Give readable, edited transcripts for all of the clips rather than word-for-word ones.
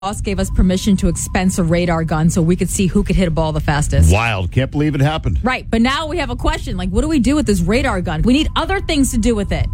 boss gave us permission to expense a radar gun so we could see who could hit a ball the fastest. Wild. Can't believe it happened. Right. But now we have a question. Like, what do we do with this radar gun? We need other things to do with it.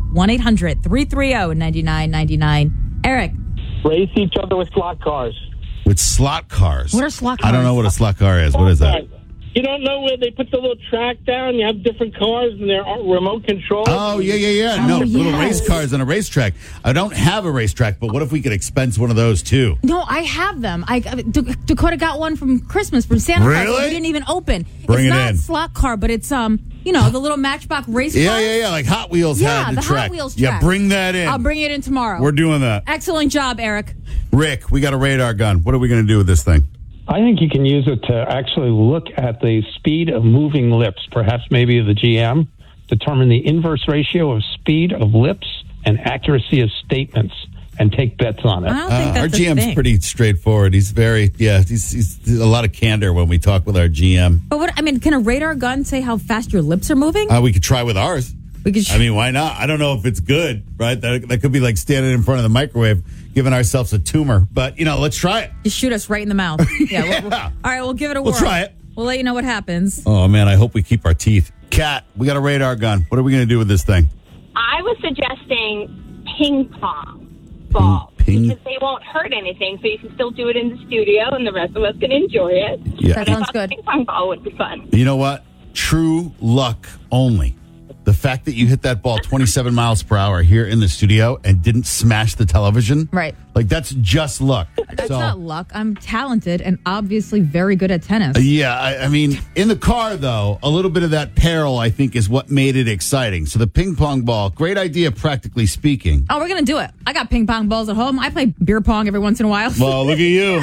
1-800-330-9999. Eric. Race each other with slot cars. With slot cars. What are slot cars? I don't know what a slot car is. What is that? You don't know where they put the little track down? You have different cars and they're remote control. Oh, yeah. No, little yes. race cars on a racetrack. I don't have a racetrack, but what if we could expense one of those too? No, I have them. Dakota got one from Christmas from Santa Claus. Really? We didn't even open. Bring it's it not in. a slot car, but it's the little Matchbox race car. Yeah. Like Hot Wheels had the track. Hot Wheels Yeah, track. bring that in. I'll bring it in tomorrow. We're doing that. Excellent job, Eric. Rick, we got a radar gun. What are we going to do with this thing? I think you can use it to actually look at the speed of moving lips, perhaps maybe the GM, determine the inverse ratio of speed of lips and accuracy of statements, and take bets on it. I don't think that's our a GM's thing. pretty straightforward. He's he's a lot of candor when we talk with our GM. But can a radar gun say how fast your lips are moving? We could try with ours. We could. Why not? I don't know if it's good, right? That could be like standing in front of the microwave, giving ourselves a tumor. But, let's try it. Just shoot us right in the mouth. Yeah. All right, we'll give it a whirl. We'll try it. We'll let you know what happens. Oh, man, I hope we keep our teeth. Kat, we got a radar gun. What are we going to do with this thing? I was suggesting ping pong balls because they won't hurt anything, so you can still do it in the studio, and the rest of us can enjoy it. Yeah. That sounds good. Ping pong ball would be fun. You know what? True luck only. The fact that you hit that ball 27 miles per hour here in the studio and didn't smash the television. Right. Like, that's just luck. That's not luck. I'm talented and obviously very good at tennis. Yeah, in the car, though, a little bit of that peril, I think, is what made it exciting. So the ping pong ball, great idea, practically speaking. Oh, we're going to do it. I got ping pong balls at home. I play beer pong every once in a while. Well, look at you.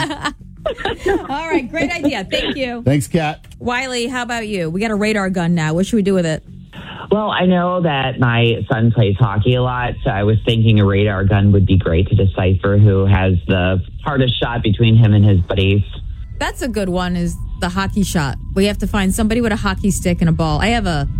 All right, great idea. Thank you. Thanks, Kat. Wiley, how about you? We got a radar gun now. What should we do with it? Well, I know that my son plays hockey a lot, so I was thinking a radar gun would be great to decipher who has the hardest shot between him and his buddies. That's a good one, is the hockey shot. We have to find somebody with a hockey stick and a ball. I have a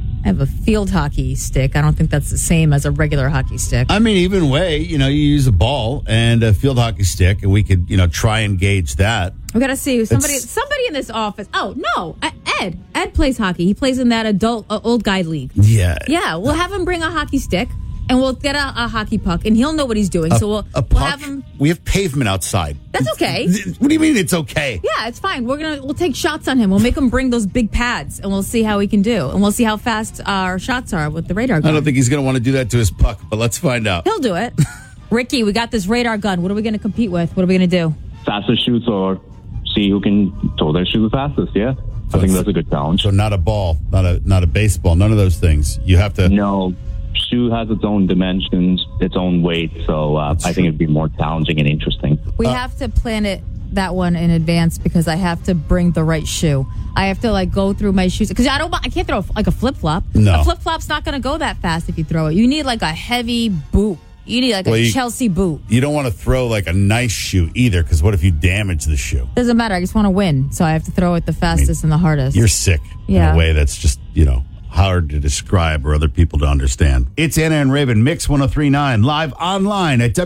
field hockey stick. I don't think that's the same as a regular hockey stick. Even way, you use a ball and a field hockey stick, and we could, try and gauge that. We got to see somebody in this office. Oh, no. Ed plays hockey. He plays in that adult old guy league. Yeah. Yeah, we'll have him bring a hockey stick, and we'll get a hockey puck, and he'll know what he's doing. So we'll have him. We have pavement outside. That's okay. What do you mean it's okay? Yeah, it's fine. We'll take shots on him. We'll make him bring those big pads, and we'll see how he can do, and we'll see how fast our shots are with the radar gun. I don't think he's going to want to do that to his puck, but let's find out. He'll do it. Ricky, we got this radar gun. What are we going to compete with? What are we going to do? Fastest shoots or see who can throw their shoe the fastest, yeah. I think that's a good challenge. So not a ball, not a baseball, none of those things. You have to... No, shoe has its own dimensions, its own weight, so I think it'd be more challenging and interesting. We have to plan that one in advance because I have to bring the right shoe. I have to go through my shoes because I can't throw a flip flop. No. A flip flop's not going to go that fast if you throw it. You need a heavy boot. You need a Chelsea boot. You don't want to throw a nice shoe either, because what if you damage the shoe? Doesn't matter. I just want to win, so I have to throw it the fastest and the hardest. You're sick in a way that's just, hard to describe or other people to understand. It's Anna and Raven, Mix 103.9, live online at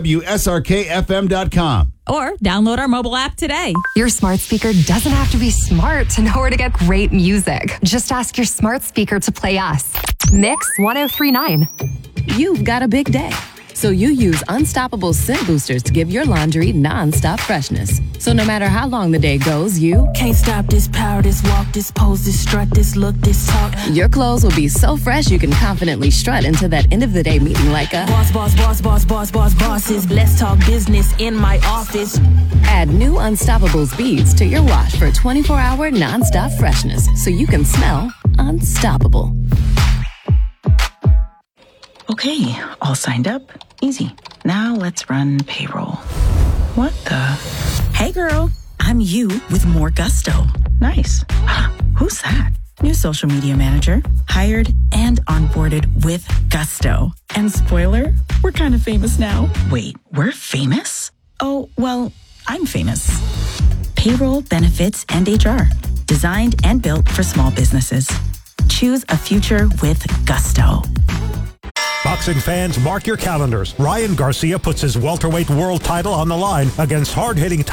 WSRKFM.com. Or download our mobile app today. Your smart speaker doesn't have to be smart to know where to get great music. Just ask your smart speaker to play us. Mix 103.9. You've got a big day, so you use Unstoppable Scent Boosters to give your laundry non-stop freshness. So no matter how long the day goes, you can't stop this power, this walk, this pose, this strut, this look, this talk. Your clothes will be so fresh you can confidently strut into that end of the day meeting like a bosses. Let's talk business in my office. Add new Unstoppables beads to your wash for 24-hour non-stop freshness so you can smell unstoppable. Okay, all signed up. Easy. Now let's run payroll. What the? Hey girl, I'm you with more gusto. Nice. Who's that? New social media manager, hired and onboarded with gusto. And spoiler, we're kind of famous now. Wait, we're famous? Oh, well, I'm famous. Payroll, benefits, and HR. Designed and built for small businesses. Choose a future with gusto. Boxing fans, mark your calendars. Ryan Garcia puts his welterweight world title on the line against hard-hitting